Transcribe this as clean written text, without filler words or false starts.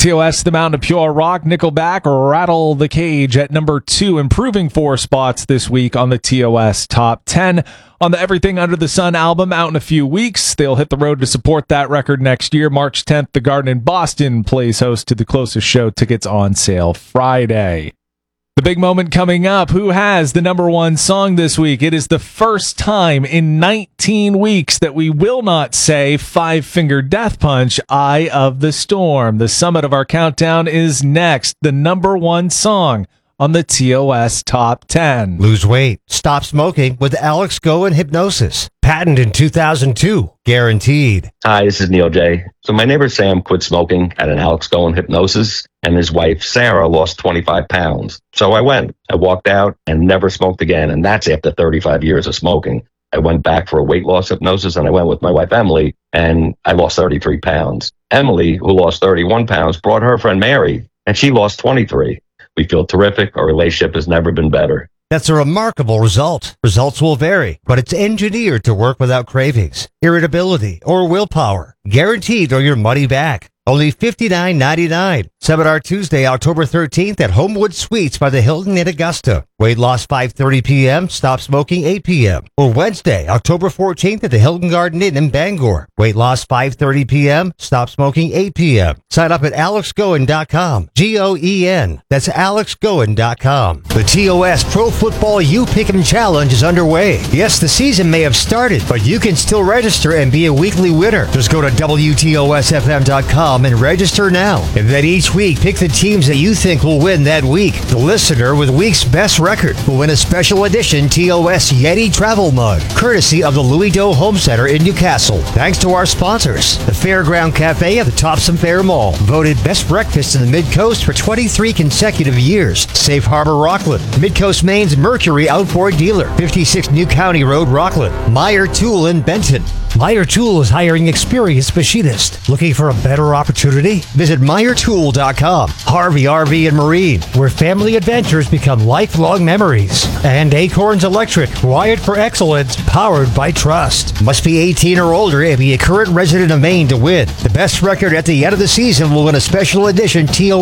TOS, The Mountain of Pure Rock, Nickelback, Rattle the Cage at number 2, improving 4 spots this week on the TOS Top 10. On the Everything Under the Sun album, out in a few weeks, they'll hit the road to support that record next year. March 10th, the Garden in Boston plays host to the Closest Show. Tickets on sale Friday. The big moment coming up. Who has the number 1 song this week? It is the first time in 19 weeks that we will not say Five Finger Death Punch, Eye of the Storm. The summit of our countdown is next. The number 1 song on the TOS Top 10. Lose weight. Stop smoking with Alex Go and Hypnosis. Patent in 2002. Guaranteed. Hi, this is Neil J. So my neighbor Sam quit smoking at an Alex Go and Hypnosis, and his wife Sarah lost 25 pounds. So I went. I walked out and never smoked again, and that's after 35 years of smoking. I went back for a weight loss hypnosis, and I went with my wife Emily, and I lost 33 pounds. Emily, who lost 31 pounds, brought her friend Mary, and she lost 23. We feel terrific. Our relationship has never been better. That's a remarkable result. Results will vary, but it's engineered to work without cravings, irritability, or willpower. Guaranteed or your money back. Only $59.99. Seminar Tuesday, October 13th at Homewood Suites by the Hilton in Augusta. Weight loss 5:30 p.m. Stop smoking 8 p.m. Or Wednesday, October 14th at the Hilton Garden Inn in Bangor. Weight loss 5:30 p.m. Stop smoking 8 p.m. Sign up at alexgoen.com. G-O-E-N. That's alexgoen.com. The TOS Pro Football You Pick'em Challenge is underway. Yes, the season may have started, but you can still register and be a weekly winner. Just go to WTOSFM.com and register now. And then each week, pick the teams that you think will win that week. The listener with week's best record will win a special edition TOS Yeti travel mug, courtesy of the Louis Doe Home Center in Newcastle. Thanks to our sponsors, the Fairground Cafe at the Topsom Fair Mall, voted best breakfast in the Mid-Coast for 23 consecutive years. Safe Harbor Rockland, Mid-Coast Maine's Mercury Outboard Dealer, 56 New County Road, Rockland. Meyer Tool in Benton. Meyer Tool is hiring experienced machinists. Looking for a better opportunity? Visit MeyerTool.com. Harvey RV and Marine, where family adventures become lifelong memories. And Acorns Electric, wired for excellence, powered by trust. Must be 18 or older and be a current resident of Maine to win. The best record at the end of the season will win a special edition TOS